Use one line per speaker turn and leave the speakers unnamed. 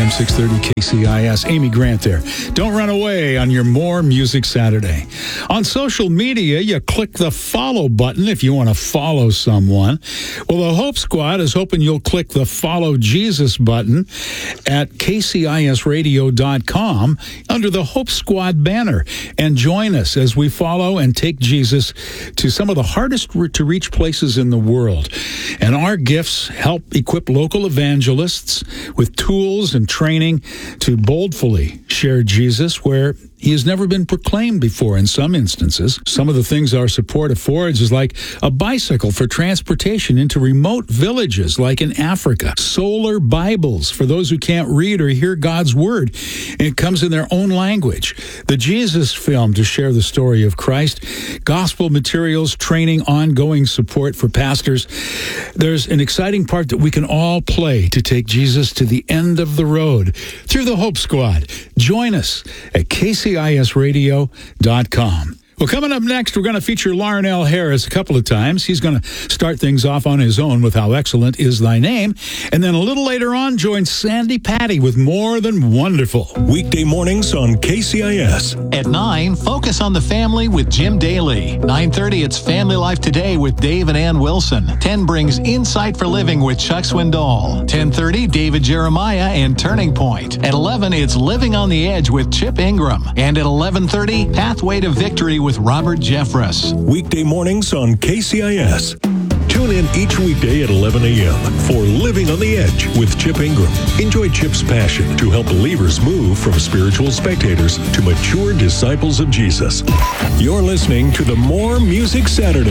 AM 630 KCIS. Amy Grant there. Don't run away on your More Music Saturday. On social media, you click the follow button if you want to follow someone. Well, the Hope Squad is hoping you'll click the Follow Jesus button at kcisradio.com under the Hope Squad banner and join us as we follow and take Jesus to some of the hardest to reach places in the world. And our gifts help equip local evangelists with tools and training to boldly share Jesus where he has never been proclaimed before in some instances. Some of the things our support affords is like a bicycle for transportation into remote villages like in Africa. Solar Bibles for those who can't read or hear God's word. And it comes in their own language. The Jesus film to share the story of Christ. Gospel materials, training, ongoing support for pastors. There's an exciting part that we can all play to take Jesus to the end of the road through the Hope Squad. Join us at kcisradio.com. Well, coming up next, we're going to feature Larnell Harris a couple of times. He's going to start things off on his own with How Excellent Is Thy Name. And then a little later on, join Sandy Patty with More Than Wonderful.
Weekday mornings on KCIS.
At 9, Focus on the Family with Jim Daly. 9:30, it's Family Life Today with Dave and Ann Wilson. 10 brings Insight for Living with Chuck Swindoll. 10:30, David Jeremiah and Turning Point. At 11, it's Living on the Edge with Chip Ingram. And at 11:30, Pathway to Victory with Robert Jeffress.
Weekday mornings on KCIS. Tune in each weekday at 11 a.m. for Living on the Edge with Chip Ingram. Enjoy Chip's passion to help believers move from spiritual spectators to mature disciples of Jesus. You're listening to the More Music Saturday